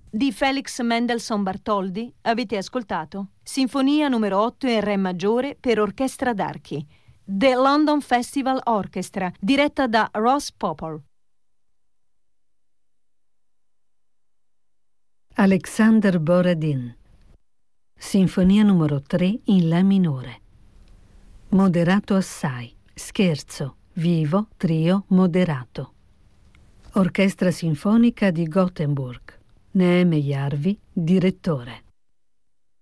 di Felix Mendelssohn Bartholdy avete ascoltato Sinfonia numero 8 in Re maggiore per orchestra d'archi, The London Festival Orchestra, diretta da Ross Popple. Alexander Borodin, Sinfonia numero 3 in La minore. Moderato assai, scherzo, vivo, trio moderato. Orchestra Sinfonica di Gothenburg. Neeme Järvi, direttore.